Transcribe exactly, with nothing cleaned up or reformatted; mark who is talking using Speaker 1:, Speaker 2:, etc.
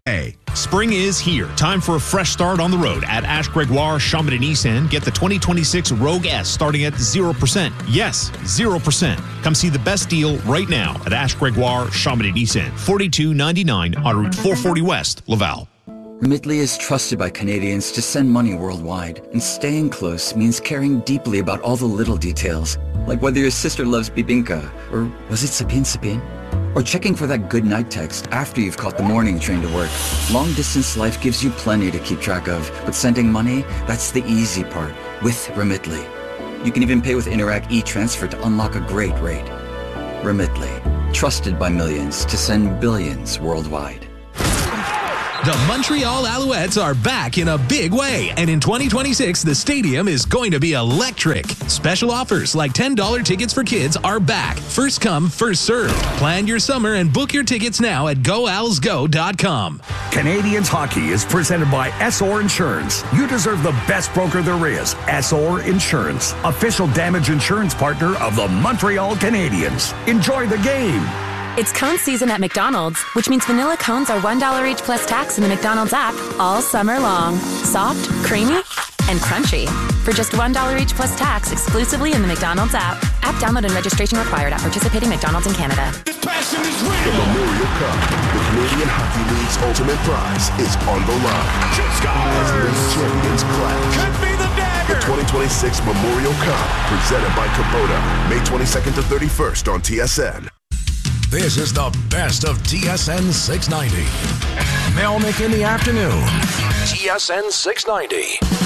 Speaker 1: Hey, spring is here. Time for a fresh start on the road at Ash Gregoire Chamonix Nissan. Get the twenty twenty-six Rogue S starting at zero percent. Yes, zero percent. Come see the best deal right now at Ash Gregoire Chamonix Nissan. forty-two ninety-nine on Route four forty West, Laval.
Speaker 2: Remitly is trusted by Canadians to send money worldwide, and staying close means caring deeply about all the little details, like whether your sister loves bibinka, or was it sapin sapin? Or checking for that good night text after you've caught the morning train to work. Long-distance life gives you plenty to keep track of, but sending money, that's the easy part, with Remitly. You can even pay with Interac e-Transfer to unlock a great rate. Remitly, trusted by millions to send billions worldwide.
Speaker 3: The Montreal Alouettes are back in a big way, and in twenty twenty-six, the stadium is going to be electric. Special offers like ten dollars tickets for kids are back. First come, first served. Plan your summer and book your tickets now at go owls go dot com.
Speaker 4: Canadians Hockey is presented by S O R Insurance. You deserve the best broker there is. S O R Insurance, official damage insurance partner of the Montreal Canadiens. Enjoy the game.
Speaker 5: It's cone season at McDonald's, which means vanilla cones are one dollar each plus tax in the McDonald's app all summer long. Soft, creamy, and crunchy. For just one dollar each plus tax exclusively in the McDonald's app. App download and registration required at participating McDonald's in Canada.
Speaker 6: This passion is real. The Memorial Cup, the Canadian Hockey League's ultimate prize, is on the line. As league champions clash. Could be the dagger. The twenty twenty-six Memorial Cup, presented by Kubota, May twenty-second to thirty-first on T S N.
Speaker 7: This is the best of T S N six ninety. Melnick in the afternoon. T S N six ninety.